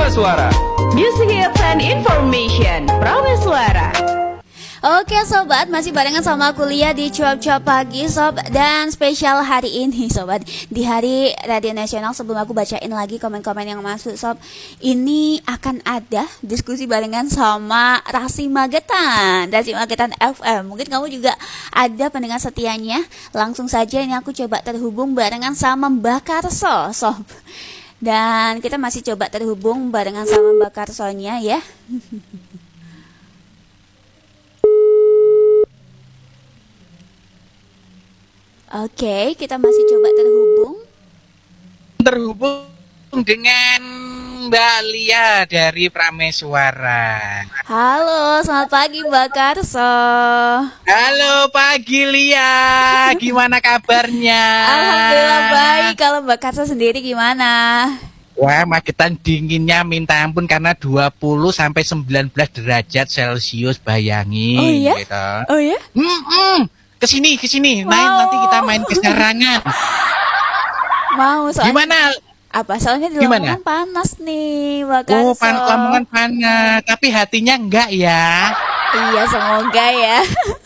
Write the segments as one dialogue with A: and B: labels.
A: Prameswara. Music hits and information. Prameswara.
B: Oke sobat, masih barengan sama kuliah di Cuap-Cuap Pagi sob. Dan spesial hari ini sobat, di hari Radio Nasional, sebelum aku bacain lagi komen-komen yang masuk sob, ini akan ada diskusi barengan sama Rasi Magetan FM. Mungkin kamu juga ada pendengar setianya. Langsung saja ini aku coba terhubung barengan sama Mbak Karso sob. Dan kita masih coba terhubung barengan sama Mbak Karsonya ya. Oke, kita masih coba terhubung dengan Mbak Lia dari Prameswara. Halo, selamat pagi Mbak Karso.
C: Halo pagi Lia, gimana kabarnya?
B: Alhamdulillah baik. Kalau Mbak Karso sendiri gimana?
C: Wah, Magetan dinginnya minta ampun karena 20 sampai 19 derajat Celcius, bayangin.
B: Oh iya?
C: Gitu.
B: Oh iya?
C: Kesini.
B: Wow.
C: Nanti kita main ke Sarangan.
B: Mau soalnya.
C: Gimana?
B: Apa? Soalnya di Lamongan panas nih, Mbak Karso.
C: Lamongan panas, tapi hatinya enggak ya.
B: Iya, semoga ya.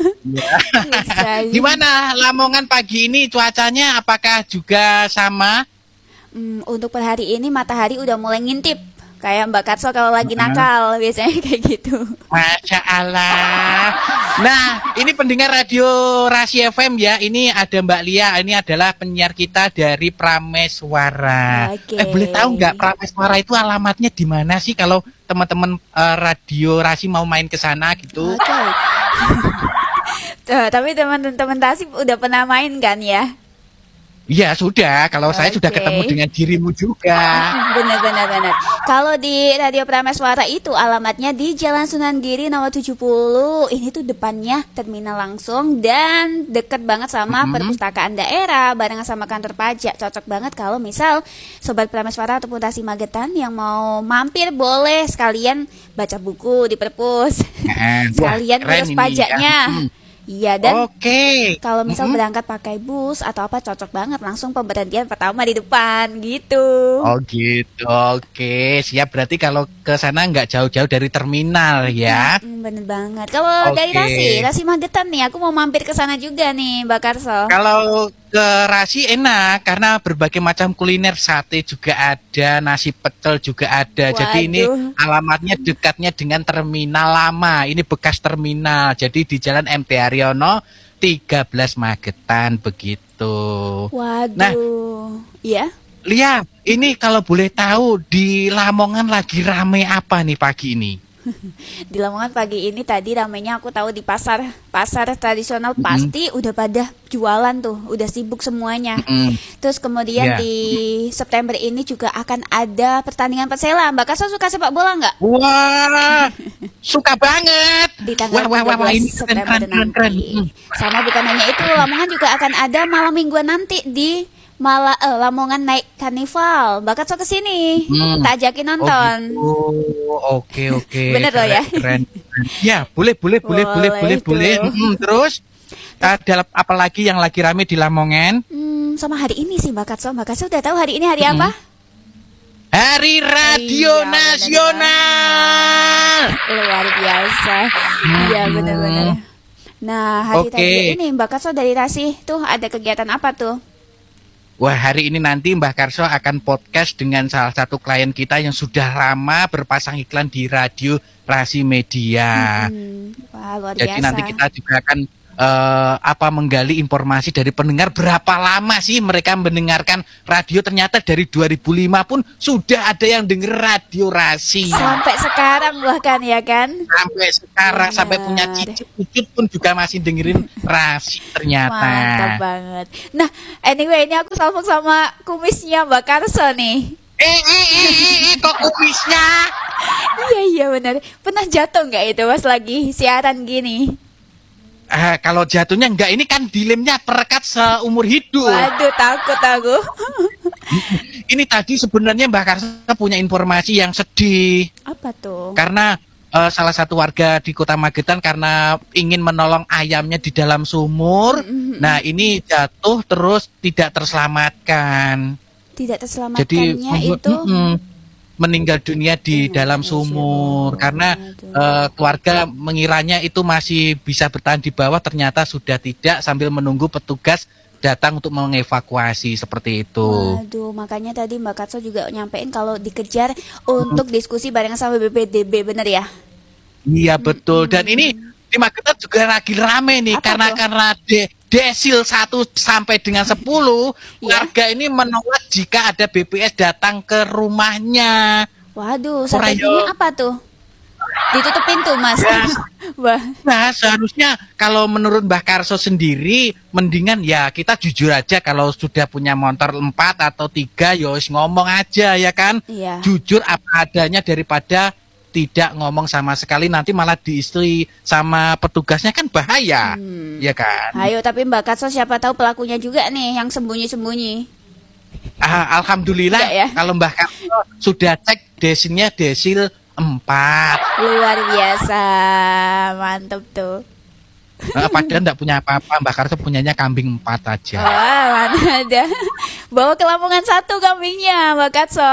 C: Gimana Lamongan pagi ini cuacanya? Apakah juga sama?
B: Untuk per hari ini matahari udah mulai ngintip. Kayak Mbak Karso kalau lagi nakal biasanya kayak gitu.
C: Masya Allah. Nah, ini pendengar radio Rasi FM ya. Ini ada Mbak Lia. Ini adalah penyiar kita dari Prameswara. Boleh tahu nggak Prameswara itu alamatnya di mana sih kalau teman-teman radio Rasi mau main ke sana gitu?
B: Tapi teman-teman Rasi udah pernah main kan ya?
C: Iya sudah, kalau saya sudah ketemu dengan dirimu juga.
B: Benar. Kalau di Radio Prameswara itu alamatnya di Jalan Sunan Giri nomor 70. Ini tuh depannya terminal langsung dan deket banget sama perpustakaan daerah barengan sama kantor pajak. Cocok banget kalau misal sobat Prameswara ataupun Rasi Magetan yang mau mampir boleh sekalian baca buku di perpus. Sekalian urus pajaknya. Iya, dan kalau misal berangkat pakai bus atau apa cocok banget, langsung pemberhentian pertama di depan gitu.
C: Oh gitu, oke. Siap, berarti kalau ke sana nggak jauh-jauh dari terminal ya.
B: Bener banget. Kalau dari Rasi Magetan nih, aku mau mampir ke sana juga nih Mbak Karso.
C: Kalau ke Rasi enak karena berbagai macam kuliner, sate juga ada, nasi pecel juga ada. Waduh. Jadi ini alamatnya dekatnya dengan terminal lama. Ini bekas terminal. Jadi di Jalan MT Haryono 13 Magetan begitu.
B: Waduh.
C: Nah,
B: iya.
C: Lia, ini kalau boleh tahu di Lamongan lagi rame apa nih pagi ini?
B: Di Lamongan pagi ini tadi ramainya aku tahu di pasar tradisional pasti udah pada jualan tuh, udah sibuk semuanya. Terus kemudian di September ini juga akan ada pertandingan persela. Mbak Karso suka sepak bola nggak?
C: Wah, suka banget.
B: Di tanggal 13 September nanti. Sama bukan hanya itu, Lamongan juga akan ada malam mingguan nanti di Lamongan naik karnival. Mbak Karso kesini, tak ajakin nonton.
C: Oke.
B: Bener loh ya.
C: Keren. Ya, boleh. Terus ada apa lagi yang lagi rame di Lamongan?
B: Sama hari ini sih Mbak Karso. Mbak Karso udah tahu hari ini hari apa?
C: Hari Radio Nasional.
B: Luar biasa. Iya benar. Nah hari tadi ini Mbak Karso dari Rasi tuh ada kegiatan apa tuh?
C: Wah, hari ini nanti Mbak Karso akan podcast dengan salah satu klien kita yang sudah lama berpasang iklan di radio Rasi Media.
B: Wah, luar biasa.
C: Jadi nanti kita juga akan menggali informasi dari pendengar, berapa lama sih mereka mendengarkan radio. Ternyata dari 2005 pun sudah ada yang denger radio Rasi.
B: Sampai sekarang bahkan ya kan?
C: Sampai sekarang, sampai punya cicit pun juga masih dengerin Rasi ternyata.
B: Mantap banget. Nah, anyway ini aku salvo sama kumisnya Mbak Karso nih.
C: Kok kumisnya?
B: Iya benar. Pernah jatuh nggak itu pas lagi siaran gini?
C: Kalau jatuhnya enggak, ini kan dilemnya perekat seumur hidup.
B: Waduh, takut aku.
C: Ini tadi sebenarnya Mbak Karso punya informasi yang sedih.
B: Apa tuh?
C: Karena salah satu warga di Kota Magetan karena ingin menolong ayamnya di dalam sumur. Nah, ini jatuh terus tidak terselamatkan.
B: Tidak terselamatkannya itu
C: meninggal dunia di dalam sumur karena keluarga mengiranya itu masih bisa bertahan di bawah, ternyata sudah tidak, sambil menunggu petugas datang untuk mengevakuasi seperti itu.
B: Waduh, makanya tadi Mbak Katso juga nyampein kalau dikejar untuk diskusi barengan sama BPDB, bener ya?
C: Iya betul, dan ini di Magetan juga lagi rame nih. Apa karena desil 1 sampai dengan 10 warga ini menolak jika ada BPS datang ke rumahnya.
B: Waduh, strateginya apa tuh? Ditutup pintu, Mas.
C: Ya. Nah, seharusnya kalau menurut Mbah Karso sendiri, mendingan ya kita jujur aja, kalau sudah punya motor 4 atau 3, ya ngomong aja ya kan.
B: Iya.
C: Jujur apa adanya daripada tidak ngomong sama sekali, nanti malah diistri sama petugasnya, kan bahaya. Ya kan.
B: Ayo, tapi Mbak Katso siapa tahu pelakunya juga nih yang sembunyi-sembunyi.
C: Alhamdulillah
B: ya.
C: Kalau Mbah Karso sudah cek desilnya desil 4.
B: Luar biasa, mantep tuh.
C: Padahal enggak punya apa-apa, Mbak Karso punyanya kambing 4 aja.
B: Wah, mana ada. Bawa ke Lamongan 1 kambingnya, Mbak Katso.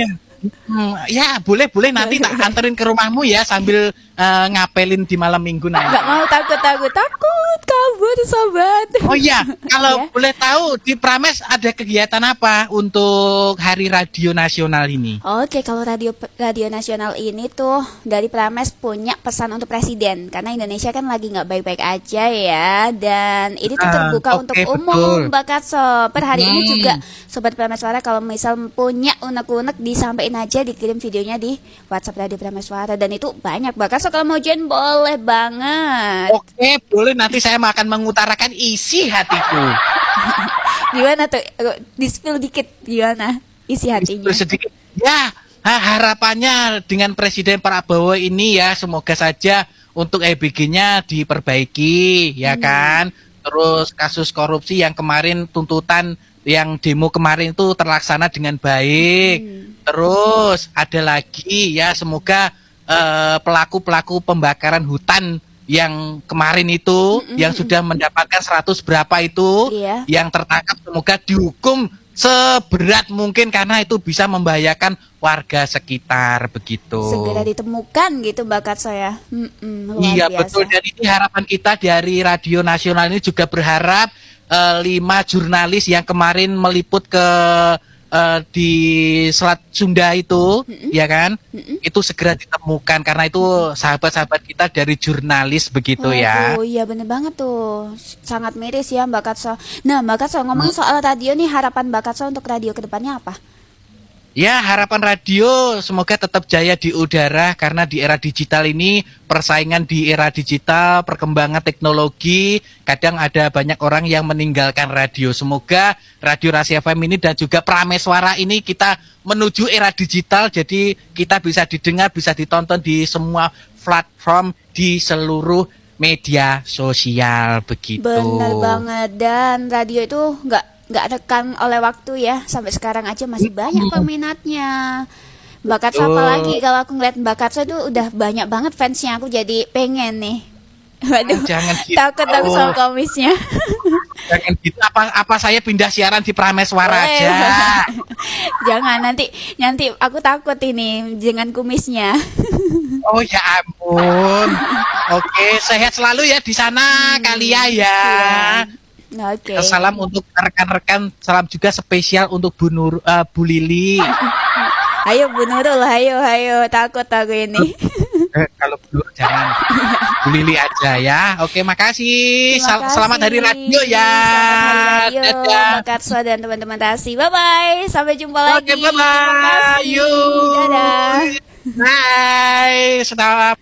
C: Ya, boleh nanti tak anterin ke rumahmu ya, sambil ngapelin di malam minggu nanti.
B: Enggak mau, takut kabur sobat.
C: Oh iya, kalau boleh tahu di Prames ada kegiatan apa untuk Hari Radio Nasional ini?
B: Oke, kalau radio nasional ini tuh dari Prames punya pesan untuk presiden, karena Indonesia kan lagi nggak baik-baik aja ya, dan ini tuh terbuka untuk umum, Mbak Katso. Per hari ini juga sobat Prames Suara kalau misal punya unek-unek disampaikan aja, dikirim videonya di WhatsApp Radio Prames Suara, dan itu banyak, Mbak Katso. Kalau mau join boleh banget.
C: Oke, boleh, nanti saya akan mengutarakan isi hatiku.
B: Gimana tuh? Di-spill dikit gimana isi hatinya?
C: Sedikit. Ya, harapannya dengan Presiden Prabowo ini ya, semoga saja untuk EBG-nya diperbaiki, ya kan? Terus kasus korupsi yang kemarin, tuntutan yang demo kemarin itu terlaksana dengan baik. Terus ada lagi ya, semoga pelaku-pelaku pembakaran hutan yang kemarin itu yang sudah mendapatkan 100 berapa itu yang tertangkap, semoga dihukum seberat mungkin karena itu bisa membahayakan warga sekitar begitu.
B: Segera ditemukan gitu, Mbak Katso ya.
C: Iya biasa. Betul, dan ini harapan kita dari Radio Nasional ini juga berharap 5 jurnalis yang kemarin meliput ke di Selat Sunda itu, ya kan, itu segera ditemukan karena itu sahabat-sahabat kita dari jurnalis begitu ya.
B: Oh iya bener banget tuh, sangat miris ya Mbak Katso. Nah Mbak Katso, ngomong soal radio nih, harapan Mbak Katso untuk radio kedepannya apa?
C: Ya, harapan radio semoga tetap jaya di udara karena di era digital ini, persaingan di era digital, perkembangan teknologi, kadang ada banyak orang yang meninggalkan radio. Semoga Radio Rasi FM ini dan juga Prames Suara ini kita menuju era digital, jadi kita bisa didengar, bisa ditonton di semua platform di seluruh media sosial begitu.
B: Benar banget, dan radio itu nggak tekan oleh waktu ya, sampai sekarang aja masih banyak peminatnya. Mbak Katso apalagi kalau aku ngeliat Mbak Katso itu udah banyak banget fansnya, aku jadi pengen nih. Waduh,
C: jangan gitu.
B: Takut aku soal komisnya.
C: Jangan gitu, apa saya pindah siaran di Prames Suara aja.
B: Jangan, nanti aku takut ini dengan kumisnya.
C: Oh ya ampun. Oke, sehat selalu ya di sana kalian ya.
B: Oke.
C: Salam untuk rekan-rekan, salam juga spesial untuk Bu Lili.
B: Ayo Bu Nurul, ayo, takut aku ini.
C: Kalau Bu Nurul jangan, Bu Lili aja ya. Oke, makasih. Selamat Hari Radio ya.
B: Selamat Hari Radio, Mbak Katso dan teman-teman Rasi. Bye-bye, sampai jumpa lagi.
C: Oke, bye-bye.
B: Dadah.
C: Bye. Selamat.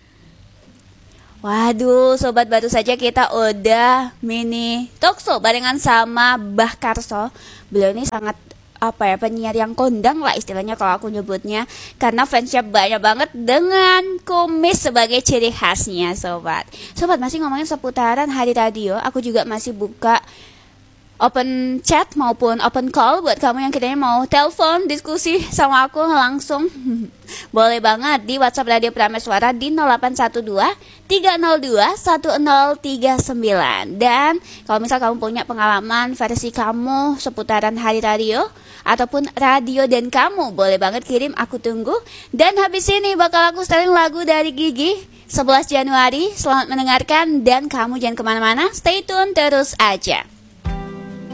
B: Waduh, sobat, baru saja kita udah mini talkshow barengan sama Mbah Karso. Beliau ini sangat penyiar yang kondang lah istilahnya kalau aku nyebutnya, karena fansnya banyak banget dengan kumis sebagai ciri khasnya, sobat. Sobat, masih ngomongin seputaran Hari Radio, aku juga masih buka open chat maupun open call buat kamu yang kiranya mau telepon diskusi sama aku langsung. boleh banget di WhatsApp Radio Prameswara di 0812 302 1039. Dan kalau misal kamu punya pengalaman versi kamu seputaran Hari Radio ataupun radio dan kamu, boleh banget kirim, aku tunggu. Dan habis ini bakal aku setelin lagu dari Gigi 11 Januari. Selamat mendengarkan dan kamu jangan kemana-mana, stay tune terus aja.